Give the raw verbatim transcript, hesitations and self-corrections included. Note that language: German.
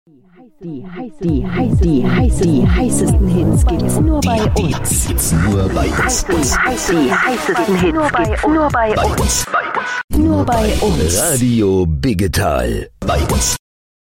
Die, heiß, die, heiß, die, heiß, die heißesten Hits gibt's nur bei uns. Gibt's nur bei uns. Die, heiß, die heißesten Hits nur bei, nur bei uns. Bei uns. Nur bei uns. Radio Biggetal. Bei uns.